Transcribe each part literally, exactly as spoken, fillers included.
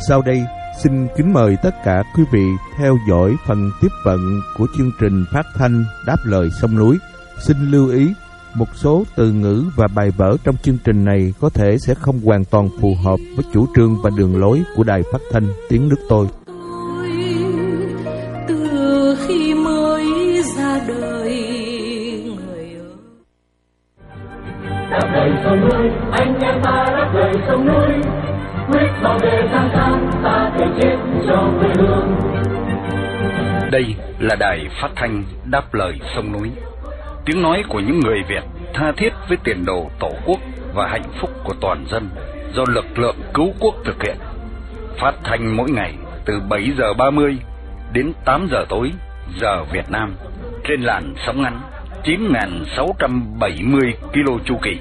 Sau đây, xin kính mời tất cả quý vị theo dõi phần tiếp vận của chương trình phát thanh Đáp lời sông núi. Xin lưu ý, một số từ ngữ và bài vở trong chương trình này có thể sẽ không hoàn toàn phù hợp với chủ trương và đường lối của Đài Phát thanh Tiếng nước tôi. Từ khi mới ra đời, người ơi. Đáp lời sông núi, anh em ta đáp lời sông núi, quyết bảo vệ tháng tháng, ta thể chết cho quê hương. Đây là đài phát thanh Đáp lời sông núi, tiếng nói của những người Việt tha thiết với tiền đồ tổ quốc và hạnh phúc của toàn dân, do lực lượng cứu quốc thực hiện. Phát thanh mỗi ngày từ bảy giờ ba mươi đến tám giờ tối giờ Việt Nam, trên làn sóng ngắn chín nghìn sáu trăm bảy mươi ki lô chu kỳ.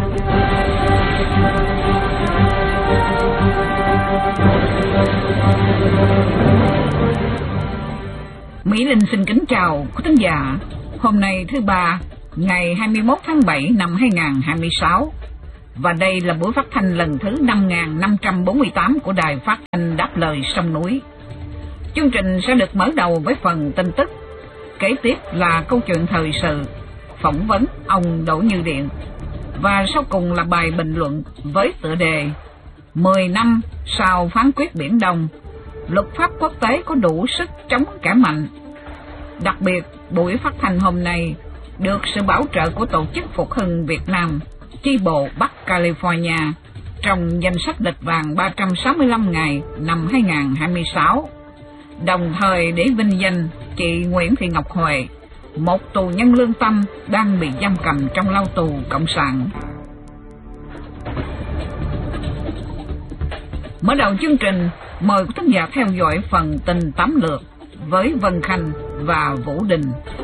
Mỹ Linh xin kính chào quý thính giả. Hôm nay thứ ba, ngày hai mươi mốt tháng bảy năm hai nghìn không trăm hai mươi sáu, và đây là buổi phát thanh lần thứ năm nghìn năm trăm bốn mươi tám của Đài Phát thanh Đáp lời sông núi. Chương trình sẽ được mở đầu với phần tin tức, kế tiếp là câu chuyện thời sự, phỏng vấn ông Đỗ Như Điện, và sau cùng là bài bình luận với tựa đề mười năm sau phán quyết Biển Đông, luật pháp quốc tế có đủ sức chống kẻ mạnh. Đặc biệt, buổi phát thanh hôm nay được sự bảo trợ của Tổ chức Phục hưng Việt Nam, chi bộ Bắc California, trong danh sách lịch vàng ba trăm sáu mươi lăm ngày năm hai nghìn không trăm hai mươi sáu, đồng thời để vinh danh chị Nguyễn Thị Ngọc Huệ, một tù nhân lương tâm đang bị giam cầm trong lao tù cộng sản. Mở đầu chương trình, mời quý khán giả theo dõi phần tin tóm lược với Vân Khanh và Vũ Đình.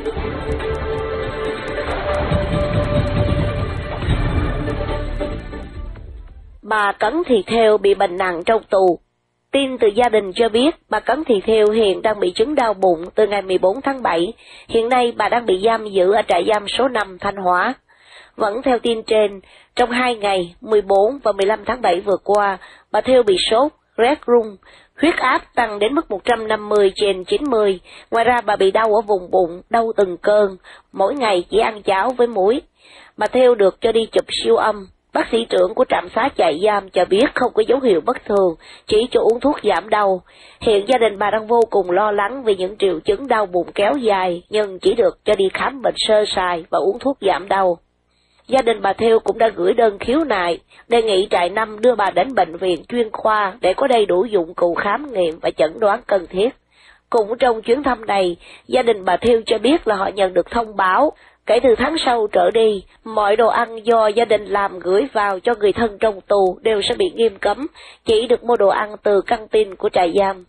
Bà Cấn Thị Thêu bị bệnh nặng trong tù. Tin từ gia đình cho biết bà Cấn Thị Thêu hiện đang bị chứng đau bụng từ ngày mười bốn tháng bảy. Hiện nay bà đang bị giam giữ ở trại giam số năm Thanh Hóa. Vẫn theo tin trên, trong hai ngày mười bốn và mười lăm tháng bảy vừa qua, bà Thêu bị sốt, rét run, huyết áp tăng đến mức một trăm năm mươi trên chín mươi. Ngoài ra bà bị đau ở vùng bụng, đau từng cơn, mỗi ngày chỉ ăn cháo với muối. Bà Thêu được cho đi chụp siêu âm. Bác sĩ trưởng của trạm xá trại giam cho biết không có dấu hiệu bất thường, chỉ cho uống thuốc giảm đau. Hiện gia đình bà đang vô cùng lo lắng vì những triệu chứng đau bụng kéo dài, nhưng chỉ được cho đi khám bệnh sơ sài và uống thuốc giảm đau. Gia đình bà Thêu cũng đã gửi đơn khiếu nại, đề nghị trại năm đưa bà đến bệnh viện chuyên khoa để có đầy đủ dụng cụ khám nghiệm và chẩn đoán cần thiết. Cũng trong chuyến thăm này, gia đình bà Thêu cho biết là họ nhận được thông báo, kể từ tháng sau trở đi, mọi đồ ăn do gia đình làm gửi vào cho người thân trong tù đều sẽ bị nghiêm cấm, chỉ được mua đồ ăn từ căng tin của trại giam.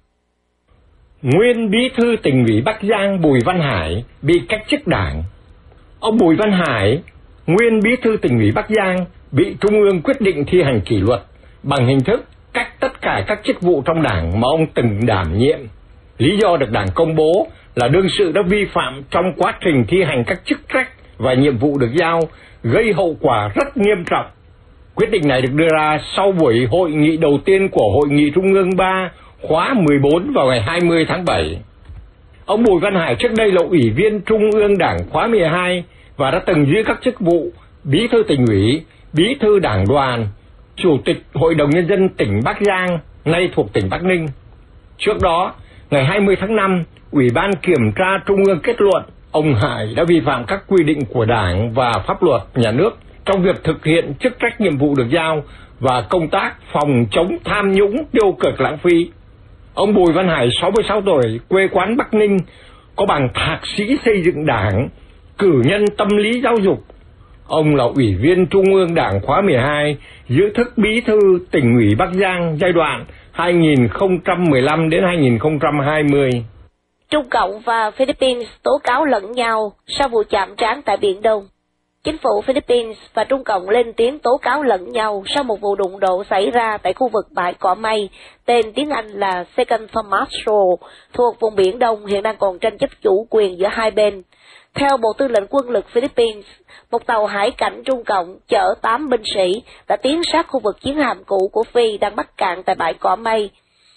Nguyên bí thư tỉnh ủy Bắc Giang Bùi Văn Hải bị cách chức đảng. Ông Bùi Văn Hải, nguyên bí thư tỉnh ủy Bắc Giang, bị Trung ương quyết định thi hành kỷ luật bằng hình thức cách tất cả các chức vụ trong đảng mà ông từng đảm nhiệm. Lý do được đảng công bố là đương sự đã vi phạm trong quá trình thi hành các chức trách và nhiệm vụ được giao, gây hậu quả rất nghiêm trọng. Quyết định này được đưa ra sau buổi hội nghị đầu tiên của Hội nghị Trung ương ba khóa mười bốn vào ngày hai mươi tháng bảy. Ông Bùi Văn Hải trước đây là ủy viên Trung ương Đảng khóa mười hai và đã từng giữ các chức vụ bí thư tỉnh ủy, bí thư đảng đoàn, chủ tịch Hội đồng Nhân dân tỉnh Bắc Giang, nay thuộc tỉnh Bắc Ninh. Trước đó, ngày hai mươi tháng năm, Ủy ban Kiểm tra Trung ương kết luận ông Hải đã vi phạm các quy định của Đảng và pháp luật nhà nước trong việc thực hiện chức trách nhiệm vụ được giao và công tác phòng chống tham nhũng tiêu cực lãng phí. Ông Bùi Văn Hải, sáu mươi sáu tuổi, quê quán Bắc Ninh, có bằng thạc sĩ xây dựng Đảng, cử nhân tâm lý giáo dục. Ông là ủy viên Trung ương Đảng khóa mười hai, giữ chức bí thư tỉnh ủy Bắc Giang giai đoạn hai nghìn không trăm mười lăm đến hai nghìn không trăm hai mươi. Trung Cộng và Philippines tố cáo lẫn nhau sau vụ chạm trán tại Biển Đông. Chính phủ Philippines và Trung Cộng lên tiếng tố cáo lẫn nhau sau một vụ đụng độ xảy ra tại khu vực bãi cỏ mây, tên tiếng Anh là Second Thomas Shoal, thuộc vùng Biển Đông hiện đang còn tranh chấp chủ quyền giữa hai bên. Theo Bộ Tư lệnh Quân lực Philippines, một tàu hải cảnh Trung Cộng chở tám binh sĩ đã tiến sát khu vực chiến hạm cũ của Phi đang mắc cạn tại bãi cỏ mây.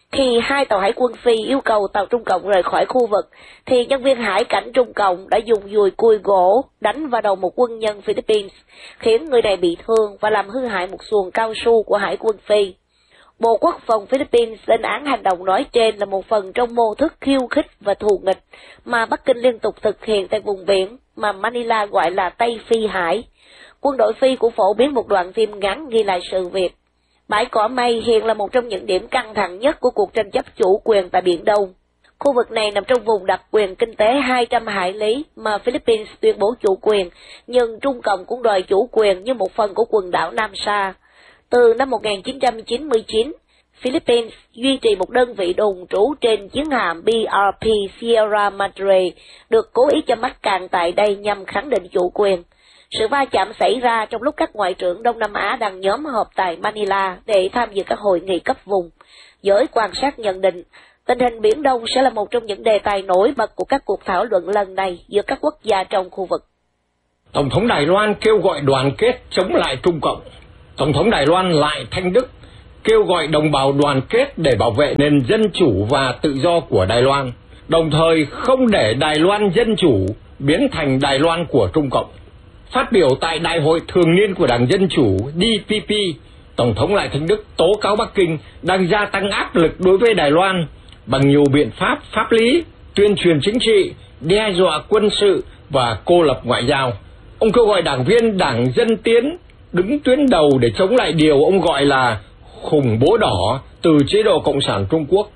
Khi hai tàu hải quân Phi yêu cầu tàu Trung Cộng rời khỏi khu vực, thì nhân viên hải cảnh Trung Cộng đã dùng dùi cui gỗ đánh vào đầu một quân nhân Philippines, khiến người này bị thương và làm hư hại một xuồng cao su của hải quân Phi. Bộ Quốc phòng Philippines lên án hành động nói trên là một phần trong mô thức khiêu khích và thù nghịch mà Bắc Kinh liên tục thực hiện tại vùng biển mà Manila gọi là Tây Phi Hải. Quân đội Phi cũng phổ biến một đoạn phim ngắn ghi lại sự việc. Bãi cỏ Mây hiện là một trong những điểm căng thẳng nhất của cuộc tranh chấp chủ quyền tại Biển Đông. Khu vực này nằm trong vùng đặc quyền kinh tế hai trăm hải lý mà Philippines tuyên bố chủ quyền, nhưng Trung Cộng cũng đòi chủ quyền như một phần của quần đảo Nam Sa. Từ năm một nghìn chín trăm chín mươi chín, Philippines duy trì một đơn vị đồn trú trên chiến hạm B R P Sierra Madre, được cố ý cho mắc cạn tại đây nhằm khẳng định chủ quyền. Sự va chạm xảy ra trong lúc các ngoại trưởng Đông Nam Á đang nhóm họp tại Manila để tham dự các hội nghị cấp vùng. Giới quan sát nhận định, tình hình Biển Đông sẽ là một trong những đề tài nổi bật của các cuộc thảo luận lần này giữa các quốc gia trong khu vực. Tổng thống Đài Loan kêu gọi đoàn kết chống lại Trung Cộng. Tổng thống Đài Loan Lại Thanh Đức kêu gọi đồng bào đoàn kết để bảo vệ nền dân chủ và tự do của Đài Loan, đồng thời không để Đài Loan dân chủ biến thành Đài Loan của Trung Cộng. Phát biểu tại Đại hội thường niên của Đảng Dân Chủ D P P, Tổng thống Lại Thanh Đức tố cáo Bắc Kinh đang gia tăng áp lực đối với Đài Loan bằng nhiều biện pháp pháp lý, tuyên truyền chính trị, đe dọa quân sự và cô lập ngoại giao. Ông kêu gọi đảng viên Đảng Dân Tiến đứng tuyến đầu để chống lại điều ông gọi là khủng bố đỏ từ chế độ Cộng sản Trung Quốc.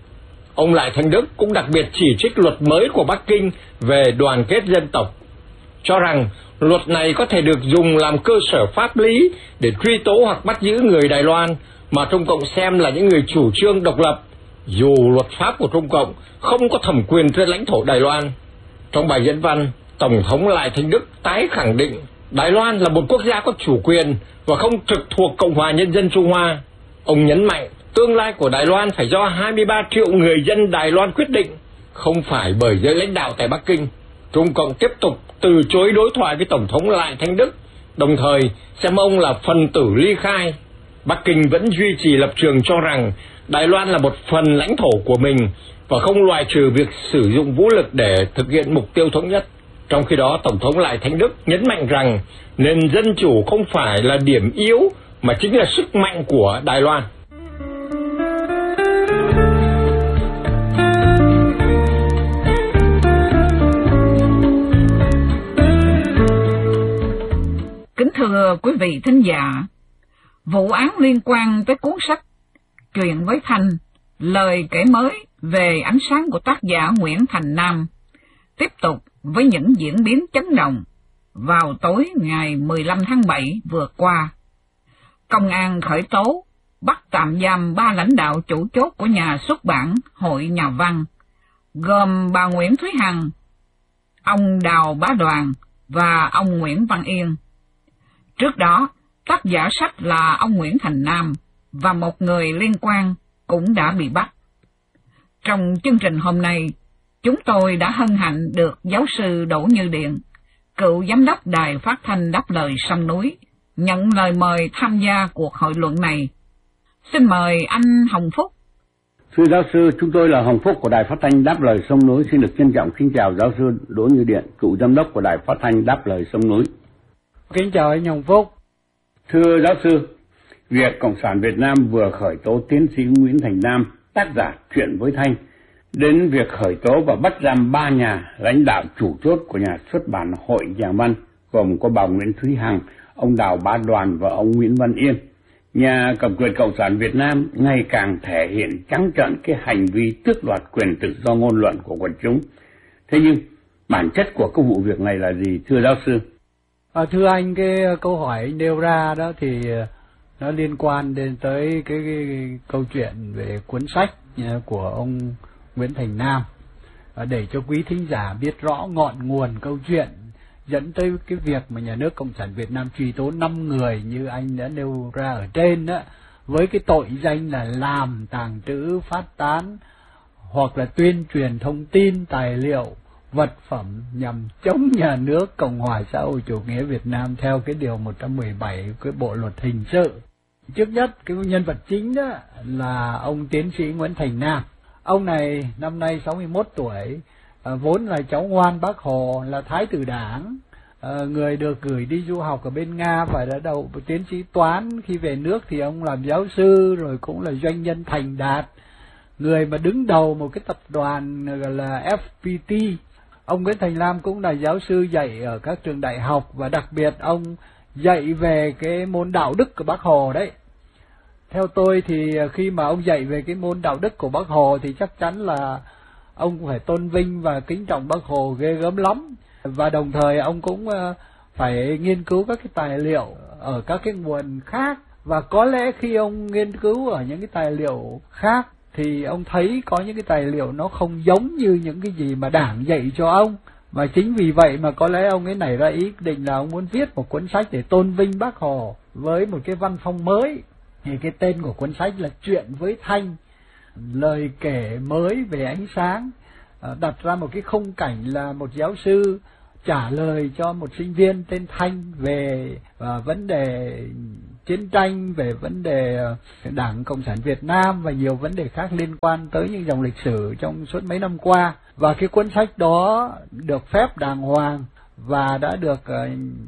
Ông Lại Thanh Đức cũng đặc biệt chỉ trích luật mới của Bắc Kinh về đoàn kết dân tộc, cho rằng luật này có thể được dùng làm cơ sở pháp lý để truy tố hoặc bắt giữ người Đài Loan mà Trung Cộng xem là những người chủ trương độc lập, dù luật pháp của Trung Cộng không có thẩm quyền trên lãnh thổ Đài Loan. Trong bài diễn văn, Tổng thống Lại Thanh Đức tái khẳng định Đài Loan là một quốc gia có chủ quyền và không trực thuộc Cộng hòa Nhân dân Trung Hoa. Ông nhấn mạnh tương lai của Đài Loan phải do hai mươi ba triệu người dân Đài Loan quyết định, không phải bởi giới lãnh đạo tại Bắc Kinh. Trung Cộng tiếp tục từ chối đối thoại với Tổng thống Lại Thanh Đức, đồng thời xem ông là phần tử ly khai. Bắc Kinh vẫn duy trì lập trường cho rằng Đài Loan là một phần lãnh thổ của mình và không loại trừ việc sử dụng vũ lực để thực hiện mục tiêu thống nhất. Trong khi đó, Tổng thống Lại Thanh Đức nhấn mạnh rằng nền dân chủ không phải là điểm yếu mà chính là sức mạnh của Đài Loan. Kính thưa quý vị thính giả, vụ án liên quan tới cuốn sách Chuyện với Thanh, lời kể mới về ánh sáng của tác giả Nguyễn Thành Nam tiếp tục với những diễn biến chấn động vào tối ngày mười lăm tháng bảy vừa qua. Công an khởi tố, bắt tạm giam ba lãnh đạo chủ chốt của nhà xuất bản Hội Nhà văn, gồm bà Nguyễn Thúy Hằng, ông Đào Bá Đoàn và ông Nguyễn Văn Yên. Trước đó, tác giả sách là ông Nguyễn Thành Nam và một người liên quan cũng đã bị bắt. Trong chương trình hôm nay, chúng tôi đã hân hạnh được giáo sư Đỗ Như Điện, cựu giám đốc Đài Phát thanh Đáp Lời Sông Núi, nhận lời mời tham gia cuộc hội luận này. Xin mời anh Hồng Phúc. Thưa giáo sư, chúng tôi là Hồng Phúc của Đài Phát thanh Đáp Lời Sông Núi, xin được trân trọng kính chào giáo sư Đỗ Như Điện, cựu giám đốc của Đài Phát thanh Đáp Lời Sông Núi. Kính chào anh Hồng Phúc. Thưa giáo sư, việc Cộng sản Việt Nam vừa khởi tố tiến sĩ Nguyễn Thành Nam, tác giả Chuyện với Thanh, đến việc khởi tố và bắt giam ba nhà lãnh đạo chủ chốt của nhà xuất bản Hội Nhà văn, gồm có bà Nguyễn Thúy Hằng, ông Đào Bá Đoàn và ông Nguyễn Văn Yên. Nhà cầm quyền Cộng sản Việt Nam ngày càng thể hiện trắng trợn cái hành vi tước đoạt quyền tự do ngôn luận của quần chúng. Thế nhưng bản chất của cái vụ việc này là gì, thưa giáo sư? À, thưa anh, cái câu hỏi anh nêu ra đó thì nó liên quan đến tới cái, cái, cái câu chuyện về cuốn sách của ông Nguyễn Thành Nam, à, để cho quý thính giả biết rõ ngọn nguồn câu chuyện dẫn tới cái việc mà nhà nước Cộng sản Việt Nam truy tố năm người như anh đã nêu ra ở trên đó, với cái tội danh là làm, tàng trữ, phát tán hoặc là tuyên truyền thông tin, tài liệu, vật phẩm nhằm chống nhà nước Cộng hòa xã hội chủ nghĩa Việt Nam theo cái điều một trăm mười bảy cái bộ luật hình sự. Trước nhất, cái nhân vật chính đó là ông tiến sĩ Nguyễn Thành Nam. Ông này năm nay sáu mươi mốt tuổi, à, vốn là cháu ngoan Bác Hồ, là thái tử Đảng, à, người được gửi đi du học ở bên Nga và đã đậu tiến sĩ toán. Khi về nước thì ông làm giáo sư, rồi cũng là doanh nhân thành đạt, người mà đứng đầu một cái tập đoàn gọi là ép pê tê. Ông Nguyễn Thành Nam cũng là giáo sư dạy ở các trường đại học, và đặc biệt ông dạy về cái môn đạo đức của Bác Hồ đấy. Theo tôi thì khi mà ông dạy về cái môn đạo đức của Bác Hồ thì chắc chắn là ông phải tôn vinh và kính trọng Bác Hồ ghê gớm lắm. Và đồng thời ông cũng phải nghiên cứu các cái tài liệu ở các cái nguồn khác. Và có lẽ khi ông nghiên cứu ở những cái tài liệu khác thì ông thấy có những cái tài liệu nó không giống như những cái gì mà Đảng dạy cho ông. Và chính vì vậy mà có lẽ ông ấy nảy ra ý định là ông muốn viết một cuốn sách để tôn vinh Bác Hồ với một cái văn phong mới. Thì cái tên của cuốn sách là Chuyện với Thanh, lời kể mới về ánh sáng, đặt ra một cái khung cảnh là một giáo sư trả lời cho một sinh viên tên Thanh về uh, vấn đề chiến tranh, về vấn đề Đảng Cộng sản Việt Nam và nhiều vấn đề khác liên quan tới những dòng lịch sử trong suốt mấy năm qua. Và cái cuốn sách đó được phép đàng hoàng và đã được uh,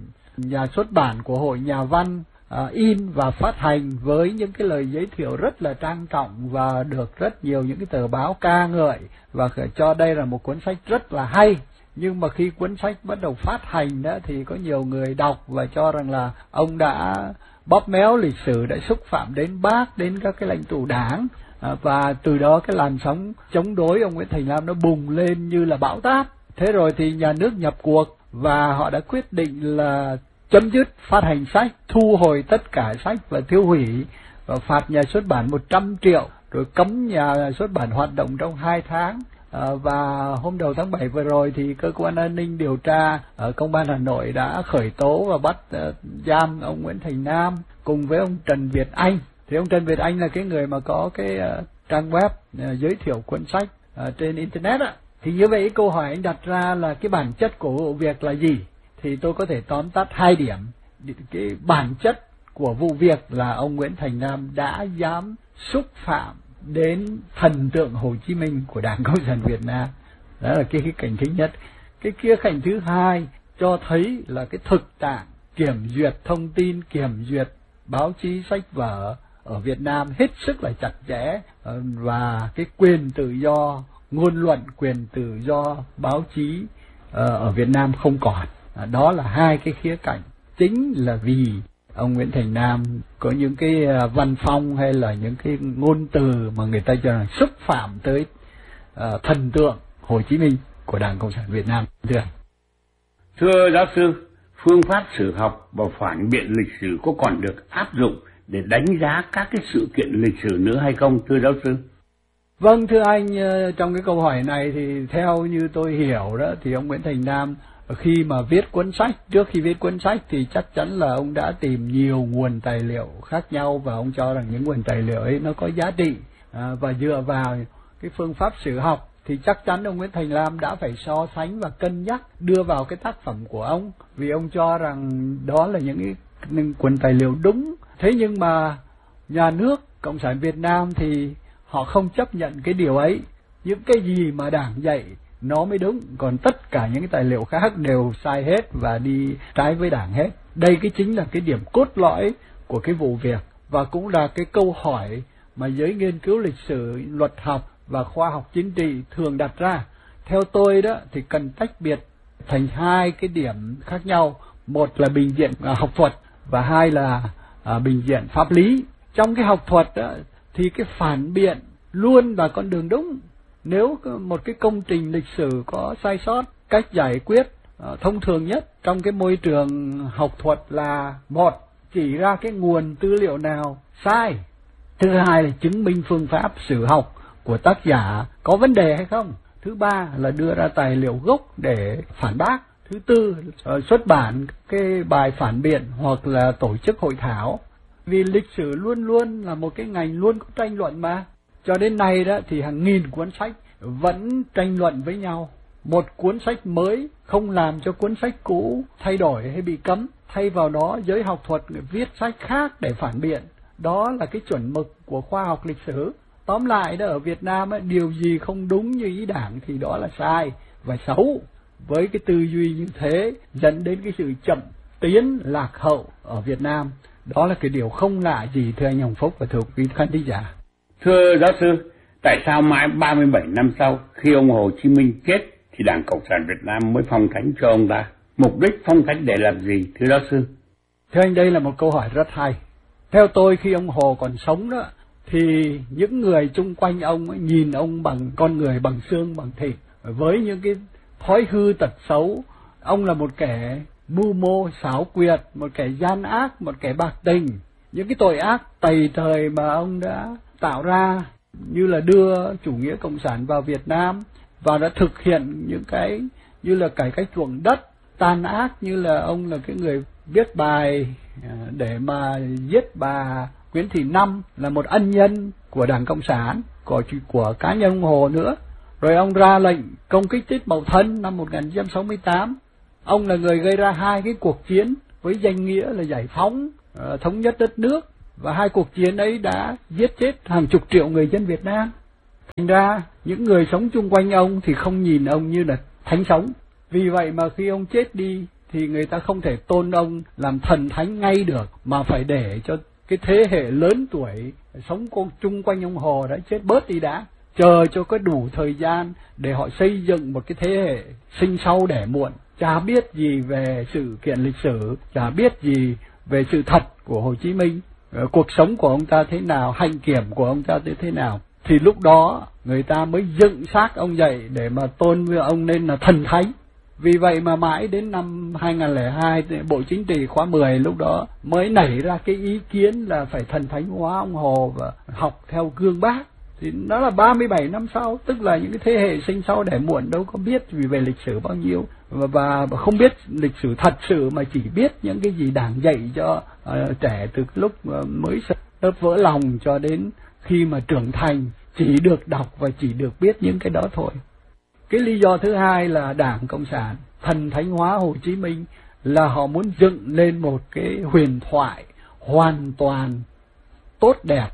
nhà xuất bản của Hội Nhà văn uh, in và phát hành với những cái lời giới thiệu rất là trang trọng và được rất nhiều những cái tờ báo ca ngợi và cho đây là một cuốn sách rất là hay. Nhưng mà khi cuốn sách bắt đầu phát hành đó thì có nhiều người đọc và cho rằng là ông đã bóp méo lịch sử, đã xúc phạm đến Bác, đến các cái lãnh tụ Đảng, à, và từ đó cái làn sóng chống đối ông Nguyễn Thành Nam nó bùng lên như là bão táp. Thế rồi thì nhà nước nhập cuộc và họ đã quyết định là chấm dứt phát hành sách, thu hồi tất cả sách và tiêu hủy, và phạt nhà xuất bản một trăm triệu, rồi cấm nhà xuất bản hoạt động trong hai tháng. À, và hôm đầu tháng bảy vừa rồi thì cơ quan an ninh điều tra ở Công an Hà Nội đã khởi tố và bắt uh, giam ông Nguyễn Thành Nam cùng với ông Trần Việt Anh. Thì ông Trần Việt Anh là cái người mà có cái uh, trang web uh, giới thiệu cuốn sách uh, trên internet á. Thì như vậy câu hỏi anh đặt ra là cái bản chất của vụ việc là gì? Thì tôi có thể tóm tắt hai điểm. Cái bản chất của vụ việc là ông Nguyễn Thành Nam đã dám xúc phạm đến thần tượng Hồ Chí Minh của Đảng Cộng sản Việt Nam. Đó là cái khía cạnh thứ nhất. Cái khía cạnh thứ hai cho thấy là cái thực trạng kiểm duyệt thông tin, kiểm duyệt báo chí, sách vở ở Việt Nam hết sức là chặt chẽ, và cái quyền tự do ngôn luận, quyền tự do báo chí ở Việt Nam không còn. Đó là hai cái khía cạnh. Chính là vì ông Nguyễn Thành Nam có những cái văn phong hay là những cái ngôn từ mà người ta cho rằng xúc phạm tới uh, thần tượng Hồ Chí Minh của Đảng Cộng sản Việt Nam. Thưa Thưa giáo sư, phương pháp sử học và phản biện lịch sử có còn được áp dụng để đánh giá các cái sự kiện lịch sử nữa hay không, thưa giáo sư? Vâng, thưa anh, trong cái câu hỏi này thì theo như tôi hiểu đó thì ông Nguyễn Thành Nam khi mà viết cuốn sách, trước khi viết cuốn sách thì chắc chắn là ông đã tìm nhiều nguồn tài liệu khác nhau, và ông cho rằng những nguồn tài liệu ấy nó có giá trị, à, và dựa vào cái phương pháp sử học thì chắc chắn ông Nguyễn Thành Nam đã phải so sánh và cân nhắc đưa vào cái tác phẩm của ông, vì ông cho rằng đó là những cái những nguồn tài liệu đúng. Thế nhưng mà nhà nước Cộng sản Việt Nam thì họ không chấp nhận cái điều ấy. Những cái gì mà Đảng dạy nó mới đúng, còn tất cả những cái tài liệu khác đều sai hết và đi trái với Đảng hết. Đây cái chính là cái điểm cốt lõi của cái vụ việc, và cũng là cái câu hỏi mà giới nghiên cứu lịch sử, luật học và khoa học chính trị thường đặt ra. Theo tôi đó thì cần tách biệt thành hai cái điểm khác nhau, một là bình diện học thuật và hai là à, bình diện pháp lý. Trong cái học thuật đó, thì cái phản biện luôn là con đường đúng. Nếu một cái công trình lịch sử có sai sót, cách giải quyết uh, thông thường nhất trong cái môi trường học thuật là một, chỉ ra cái nguồn tư liệu nào sai; thứ hai là chứng minh phương pháp sử học của tác giả có vấn đề hay không; thứ ba là đưa ra tài liệu gốc để phản bác; thứ tư uh, xuất bản cái bài phản biện hoặc là tổ chức hội thảo. Vì lịch sử luôn luôn là một cái ngành luôn có tranh luận mà. Cho đến nay đó thì hàng nghìn cuốn sách vẫn tranh luận với nhau. Một cuốn sách mới không làm cho cuốn sách cũ thay đổi hay bị cấm. Thay vào đó giới học thuật viết sách khác để phản biện. đó là cái chuẩn mực của khoa học lịch sử. Tóm lại đó, ở Việt Nam ấy, điều gì không đúng như ý Đảng thì đó là sai và xấu. Với cái tư duy như thế dẫn đến cái sự chậm tiến lạc hậu ở Việt Nam, đó là cái điều không lạ gì thưa anh Hồng Phúc và thưa quý khán thính giả. Thưa giáo sư, tại sao mãi ba mươi bảy năm sau khi ông Hồ Chí Minh chết thì Đảng Cộng sản Việt Nam mới phong thánh cho ông ta? Mục đích phong thánh để làm gì thưa giáo sư? Thưa anh, đây là một câu hỏi rất hay. Theo tôi, khi ông Hồ còn sống đó thì những người chung quanh ông ấy, nhìn ông bằng con người, bằng xương bằng thịt, với những cái thói hư tật xấu. Ông là một kẻ mưu mô xảo quyệt, một kẻ gian ác, một kẻ bạc tình. Những cái tội ác tày trời mà ông đã tạo ra, như là đưa chủ nghĩa cộng sản vào Việt Nam và đã thực hiện những cái như là cải cách ruộng đất tàn ác, như là ông là cái người viết bài để mà giết bà Nguyễn Thị Năm, là một ân nhân của Đảng Cộng sản, của của cá nhân ông Hồ nữa. Rồi ông ra lệnh công kích Tít Mậu Thân năm một nghìn chín trăm sáu mươi tám. Ông là người gây ra hai cái cuộc chiến với danh nghĩa là giải phóng, uh, thống nhất đất nước, và hai cuộc chiến ấy đã giết chết hàng chục triệu người dân Việt Nam. Thành ra những người sống chung quanh ông thì không nhìn ông như là thánh sống. Vì vậy mà khi ông chết đi thì người ta không thể tôn ông làm thần thánh ngay được, mà phải để cho cái thế hệ lớn tuổi sống chung quanh ông Hồ đã chết bớt đi đã, chờ cho có đủ thời gian để họ xây dựng một cái thế hệ sinh sau đẻ muộn, chả biết gì về sự kiện lịch sử, chả biết gì về sự thật của Hồ Chí Minh, cuộc sống của ông ta thế nào, hạnh kiểm của ông ta thế nào, thì lúc đó người ta mới dựng xác ông dậy để mà tôn với ông nên là thần thánh. Vì vậy mà mãi đến năm hai nghìn lẻ hai, Bộ Chính trị khóa mười lúc đó mới nảy ra cái ý kiến là phải thần thánh hóa ông Hồ và học theo gương Bác. Thì nó là ba mươi bảy năm sau, tức là những cái thế hệ sinh sau đẻ muộn đâu có biết vì về lịch sử bao nhiêu, và, và không biết lịch sử thật sự, mà chỉ biết những cái gì Đảng dạy cho uh, trẻ từ lúc uh, mới lớp vỡ lòng cho đến khi mà trưởng thành, chỉ được đọc và chỉ được biết những cái đó thôi. Cái lý do thứ hai là Đảng Cộng sản thần thánh hóa Hồ Chí Minh là họ muốn dựng lên một cái huyền thoại hoàn toàn tốt đẹp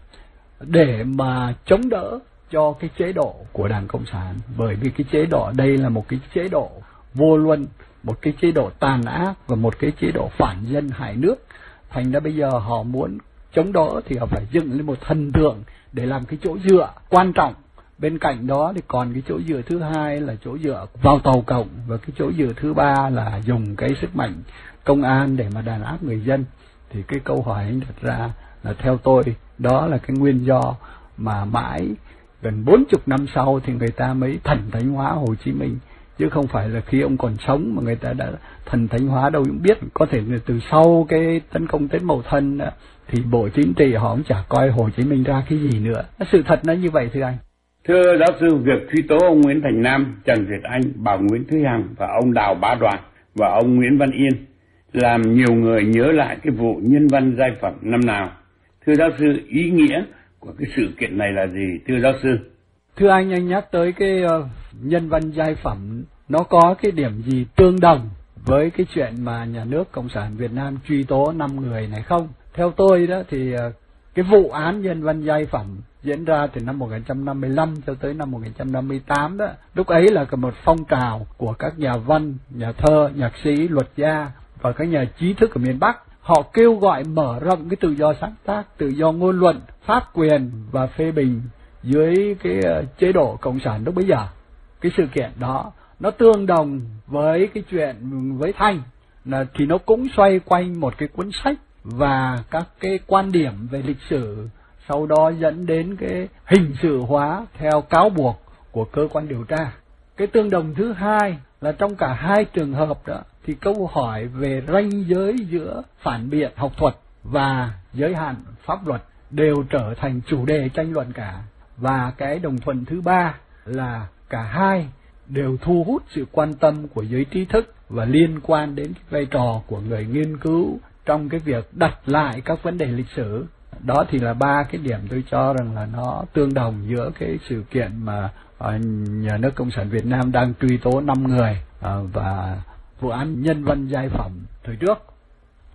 để mà chống đỡ cho cái chế độ của Đảng Cộng sản. Bởi vì cái chế độ đây là một cái chế độ vô luân, một cái chế độ tàn ác và một cái chế độ phản dân hại nước. Thành ra bây giờ họ muốn chống đỡ thì họ phải dựng lên một thần tượng để làm cái chỗ dựa quan trọng. Bên cạnh đó thì còn cái chỗ dựa thứ hai là chỗ dựa vào tàu cộng, và cái chỗ dựa thứ ba là dùng cái sức mạnh công an để mà đàn áp người dân. Thì cái câu hỏi anh đặt ra là theo tôi đó là cái nguyên do mà mãi gần bốn chục năm sau thì người ta mới thần thánh hóa Hồ Chí Minh, chứ không phải là khi ông còn sống mà người ta đã thần thánh hóa đâu. Cũng biết có thể từ sau cái tấn công Tết Mậu Thân thì Bộ Chính trị họ cũng chả coi Hồ Chí Minh ra cái gì nữa. Sự thật nó như vậy thưa anh. Thưa giáo sư, việc truy tố ông Nguyễn Thành Nam, Trần Việt Anh, bà Nguyễn Thúy Hằng và ông Đào Bá Đoàn và ông Nguyễn Văn Yên làm nhiều người nhớ lại cái vụ nhân văn giai phẩm năm nào. Thưa giáo sư, ý nghĩa của cái sự kiện này là gì thưa giáo sư? Thưa anh, anh nhắc tới cái uh, nhân văn giai phẩm, nó có cái điểm gì tương đồng với cái chuyện mà nhà nước Cộng sản Việt Nam truy tố năm người này không? Theo tôi đó thì uh, cái vụ án nhân văn giai phẩm diễn ra từ năm một nghìn chín trăm năm mươi lăm cho tới năm một nghìn chín trăm năm mươi tám đó. Lúc ấy là một phong trào của các nhà văn, nhà thơ, nhạc sĩ, luật gia và các nhà trí thức ở miền Bắc. Họ kêu gọi mở rộng cái tự do sáng tác, tự do ngôn luận, pháp quyền và phê bình dưới cái chế độ cộng sản lúc bấy giờ. Cái sự kiện đó nó tương đồng với cái chuyện với Thanh, là thì nó cũng xoay quanh một cái cuốn sách và các cái quan điểm về lịch sử, sau đó dẫn đến cái hình sự hóa theo cáo buộc của cơ quan điều tra. Cái tương đồng thứ hai là trong cả hai trường hợp đó thì câu hỏi về ranh giới giữa phản biện học thuật và giới hạn pháp luật đều trở thành chủ đề tranh luận cả. Và cái đồng thuận thứ ba là cả hai đều thu hút sự quan tâm của giới trí thức và liên quan đến cái vai trò của người nghiên cứu trong cái việc đặt lại các vấn đề lịch sử. Đó thì là ba cái điểm tôi cho rằng là nó tương đồng giữa cái sự kiện mà uh, nhà nước Cộng sản Việt Nam đang truy tố năm người uh, và vụ án nhân văn giai phẩm thời trước.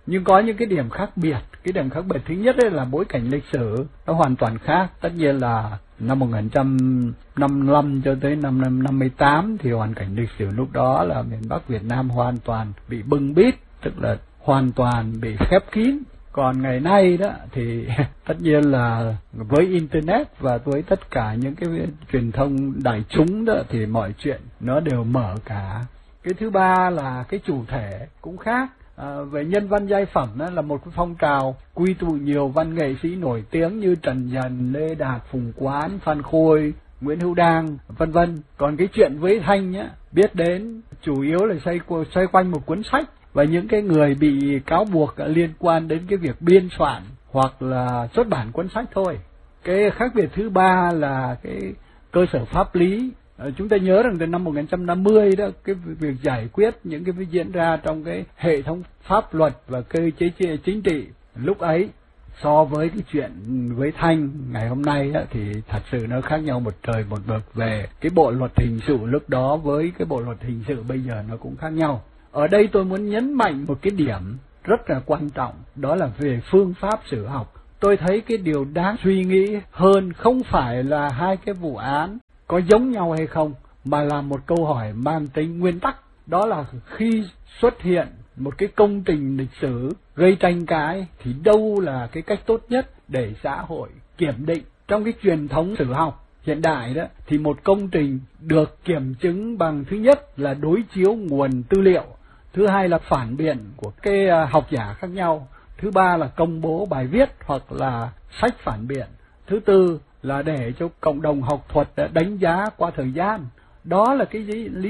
nhưng có những cái điểm khác biệt. Cái điểm khác biệt thứ nhất là bối cảnh lịch sử nó hoàn toàn khác. Tất nhiên là năm một nghìn chín trăm năm mươi lăm cho tới năm năm mươi tám thì hoàn cảnh lịch sử lúc đó là miền Bắc Việt Nam hoàn toàn bị bưng bít, tức là hoàn toàn bị khép kín. Còn ngày nay đó thì tất nhiên là với Internet và với tất cả những cái truyền thông đại chúng đó thì mọi chuyện nó đều mở cả. Cái thứ ba là cái chủ thể cũng khác. À, về nhân văn giai phẩm đó là một cái phong trào quy tụ nhiều văn nghệ sĩ nổi tiếng như Trần Dần, Lê Đạt, Phùng Quán, Phan Khôi, Nguyễn Hữu Đang, vân vân. Còn cái chuyện với Thanh nhá, biết đến chủ yếu là xoay xoay quanh một cuốn sách và những cái người bị cáo buộc liên quan đến cái việc biên soạn hoặc là xuất bản cuốn sách thôi. Cái khác biệt thứ ba là cái cơ sở pháp lý. À, chúng ta nhớ rằng từ năm một nghìn chín trăm năm mươi đó, cái việc giải quyết những cái diễn ra trong cái hệ thống pháp luật và cơ chế chính trị lúc ấy so với cái chuyện với Thanh ngày hôm nay đó, thì thật sự nó khác nhau một trời một vực. Về cái bộ luật hình sự lúc đó với cái bộ luật hình sự bây giờ nó cũng khác nhau. Ở đây tôi muốn nhấn mạnh một cái điểm rất là quan trọng, đó là về phương pháp sử học. Tôi thấy cái điều đáng suy nghĩ hơn không phải là hai cái vụ án có giống nhau hay không, mà là một câu hỏi mang tính nguyên tắc. Đó là khi xuất hiện một cái công trình lịch sử gây tranh cãi thì đâu là cái cách tốt nhất để xã hội kiểm định. Trong cái truyền thống sử học hiện đại đó thì một công trình được kiểm chứng bằng thứ nhất là đối chiếu nguồn tư liệu, thứ hai là phản biện của cái học giả khác nhau, thứ ba là công bố bài viết hoặc là sách phản biện, thứ tư là để cho cộng đồng học thuật đánh giá qua thời gian. Đó là cái lý